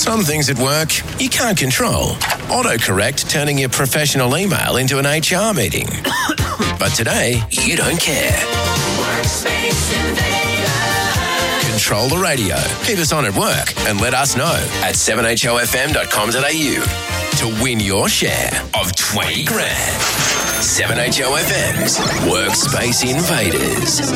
Some things at work you can't control. Autocorrect turning your professional email into an HR meeting. But today, you don't care. Workspace Invader. Control the radio. Keep us on at work and let us know at 7hofm.com.au to win your share of 20 grand. 7HOFM's Workspace Invaders.